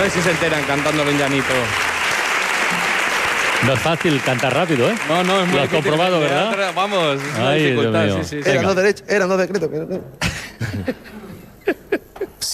ver si se enteran cantándolo en llanito. No es fácil cantar rápido, ¿eh? No, es muy Lo has difícil. comprobado, ¿verdad? Vamos, es una Ay, dificultad. Dios mío. Sí. Eran dos decretos.